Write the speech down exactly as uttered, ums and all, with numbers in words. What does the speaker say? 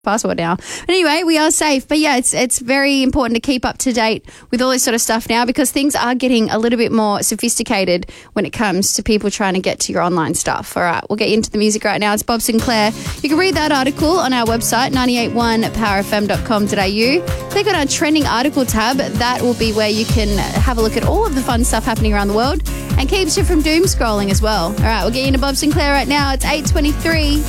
password now. But anyway, we are safe. But yeah, it's it's very important to keep up to date with all this sort of stuff now because things are getting a little bit more sophisticated when it comes to people trying to get to your online stuff. All right, we'll get into the music right now. It's Bob Sinclair. You can read that article on our website, ninety-eight point one power f m dot com dot a u. Click on our trending article tab. That will be where you can have a look at all of the fun stuff happening around the world and keeps you from doom scrolling as well. All right, we'll get into Bob Sinclair right now. It's eight twenty-three.